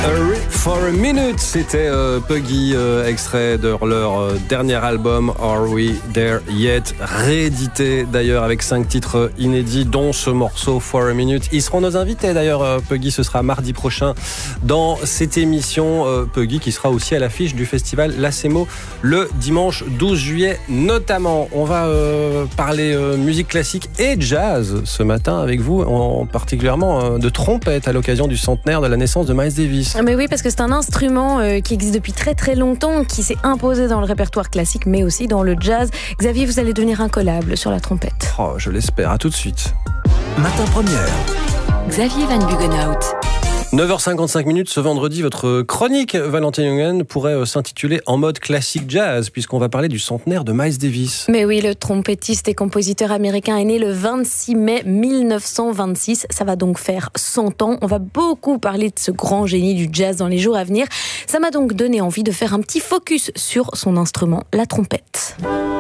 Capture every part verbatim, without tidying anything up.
For a Minute, c'était euh, Puggy, euh, extrait de leur euh, dernier album Are We There Yet, réédité d'ailleurs avec cinq titres inédits, dont ce morceau For a Minute. Ils seront nos invités d'ailleurs, euh, Puggy, ce sera mardi prochain dans cette émission. Euh, Puggy qui sera aussi à l'affiche du festival Lacemo le dimanche douze juillet notamment. On va euh, parler euh, musique classique et jazz ce matin avec vous, en particulièrement euh, de trompette à l'occasion du centenaire de la naissance de Miles Davis. Mais oui, parce que c'est un instrument euh, qui existe depuis très très longtemps, qui s'est imposé dans le répertoire classique, mais aussi dans le jazz. Xavier, vous allez devenir incollable sur la trompette. Oh, je l'espère. À tout de suite. Matin première. Xavier Van Bugenhout. neuf heures cinquante-cinq minutes ce vendredi, votre chronique Valentin Jungen pourrait s'intituler En mode classique jazz, puisqu'on va parler du centenaire de Miles Davis. Mais oui, le trompettiste et compositeur américain est né le vingt-six mai mille neuf cent vingt-six. Ça va donc faire cent ans. On va beaucoup parler de ce grand génie du jazz dans les jours à venir. Ça m'a donc donné envie de faire un petit focus sur son instrument, la trompette.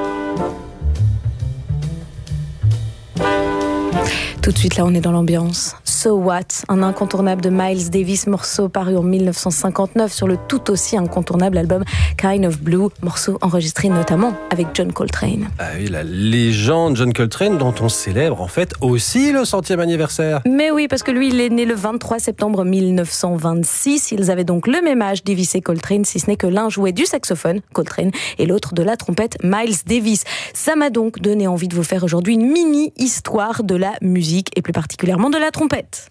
Tout de suite, là, on est dans l'ambiance. So What, un incontournable de Miles Davis, morceau paru en mille neuf cent cinquante-neuf sur le tout aussi incontournable album Kind of Blue, morceau enregistré notamment avec John Coltrane. Ah oui, la légende John Coltrane, dont on célèbre en fait aussi le centième anniversaire. Mais oui, parce que lui, il est né le vingt-trois septembre mille neuf cent vingt-six. Ils avaient donc le même âge, Davis et Coltrane, si ce n'est que l'un jouait du saxophone, Coltrane, et l'autre de la trompette, Miles Davis. Ça m'a donc donné envie de vous faire aujourd'hui une mini-histoire de la musique, et plus particulièrement de la trompette.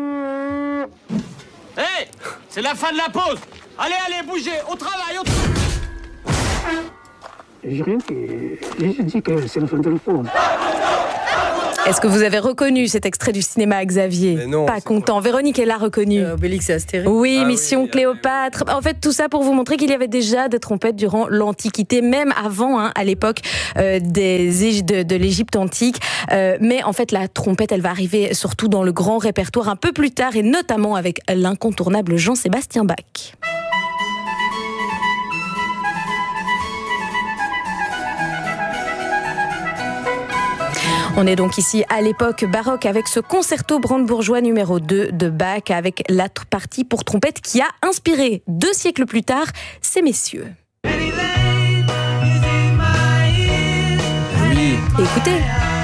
Hé, hey, c'est la fin de la pause. Allez, allez, bougez, au travail, au travail. J'ai rien dit. J'ai dit que c'est la fin de la pause. Est-ce que vous avez reconnu cet extrait du cinéma, Xavier? Mais non, pas content. Quoi. Véronique, elle l'a reconnu. Euh, Obélix et Astérix. Oui, ah Mission oui, Cléopâtre. En fait, tout ça pour vous montrer qu'il y avait déjà des trompettes durant l'Antiquité, même avant, hein, à l'époque euh, des, de, de l'Égypte antique. Euh, mais en fait, la trompette, elle va arriver surtout dans le grand répertoire un peu plus tard, et notamment avec l'incontournable Jean-Sébastien Bach. On est donc ici à l'époque baroque avec ce concerto brandebourgeois numéro deux de Bach, avec la partie pour trompette qui a inspiré deux siècles plus tard ces messieurs. Oui. Écoutez.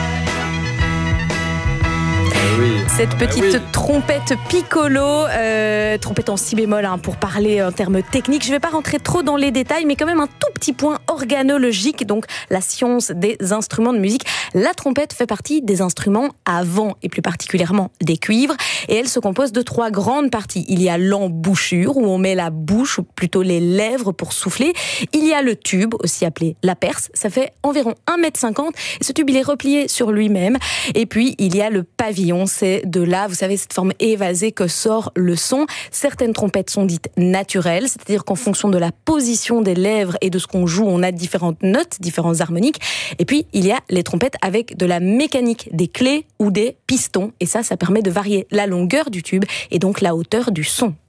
Oui. Cette petite ah oui. trompette piccolo, euh, trompette en si bémol hein, pour parler en termes techniques. Je ne vais pas rentrer trop dans les détails, mais quand même un tout petit point organologique, donc la science des instruments de musique. La trompette fait partie des instruments à vent, et plus particulièrement des cuivres, et elle se compose de trois grandes parties. Il y a l'embouchure, où on met la bouche, ou plutôt les lèvres pour souffler. Il y a le tube, aussi appelé la perce, ça fait environ un mètre cinquante, et ce tube il est replié sur lui-même. Et puis il y a le pavillon, c'est de là, vous savez, cette forme évasée que sort le son. Certaines trompettes sont dites naturelles, c'est-à-dire qu'en fonction de la position des lèvres et de ce qu'on joue, on a différentes notes, différentes harmoniques. Et puis, il y a les trompettes avec de la mécanique, des clés ou des pistons. Et ça, ça permet de varier la longueur du tube et donc la hauteur du son.